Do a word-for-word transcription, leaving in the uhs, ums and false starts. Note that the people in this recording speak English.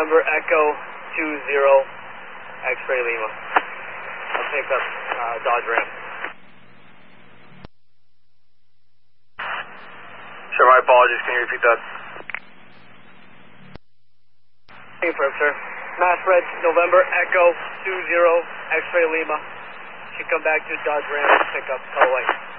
November Echo two zero, X-Ray Lima. I'll pick up uh, Dodge Ram. Sure, my apologies. Can you repeat that? Confirm, sir. Mass Red November Echo two zero, X-Ray Lima. Should come back to Dodge Ram and pick up L A.